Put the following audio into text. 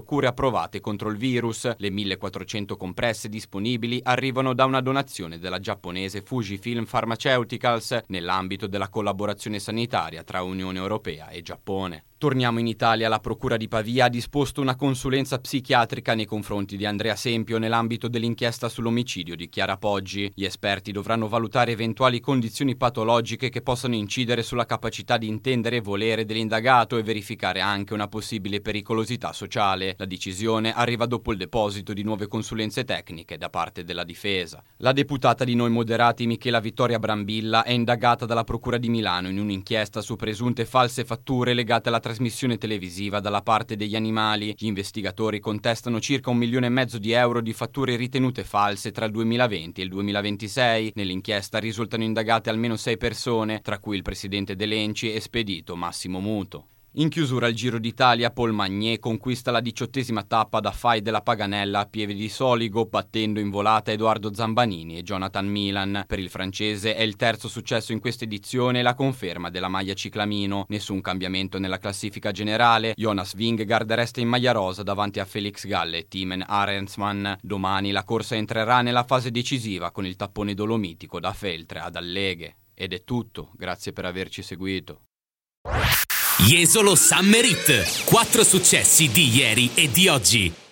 cure approvate contro il virus. Le 1400 compresse disponibili arrivano da una donazione della giapponese Fujifilm Pharmaceuticals nell'ambito della collaborazione sanitaria tra Unione Europea e Giappone. Torniamo in Italia. La Procura di Pavia ha disposto una consulenza psichiatrica nei confronti di Andrea Sempio nell'ambito dell'inchiesta sull'omicidio di Chiara Poggi. Gli esperti dovranno valutare eventuali condizioni patologiche che possano incidere sulla capacità di intendere e volere dell'indagato e verificare anche una possibile pericolosità sociale. La decisione arriva dopo il deposito di nuove consulenze tecniche da parte della difesa. La deputata di Noi Moderati Michela Vittoria Brambilla è indagata dalla Procura di Milano in un'inchiesta su presunte false fatture legate alla trasmissione televisiva dalla parte degli animali. Gli investigatori contestano circa 1,5 milioni di euro di fatture ritenute false tra il 2020 e il 2026. Nell'inchiesta risultano indagate almeno 6 persone, tra cui il presidente dell'Enci e Spedito Massimo Muto. In chiusura al Giro d'Italia, Paul Magnier conquista la 18ª tappa da FAI della Paganella a Pieve di Soligo, battendo in volata Edoardo Zambanini e Jonathan Milan. Per il francese è il terzo successo in questa edizione e la conferma della maglia ciclamino. Nessun cambiamento nella classifica generale. Jonas Vingegaard resta in maglia rosa davanti a Felix Galle e Timen Arensman. Domani la corsa entrerà nella fase decisiva con il tappone dolomitico da Feltre ad Alleghe. Ed è tutto, grazie per averci seguito. Jesolo Summer Hit, 4 successi di ieri e di oggi.